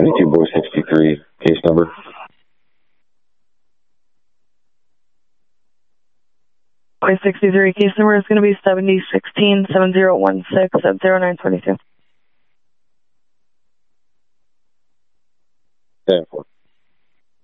72 Boy 63, case number. Boy 63, case number is going to be 7016-7016 at 0922.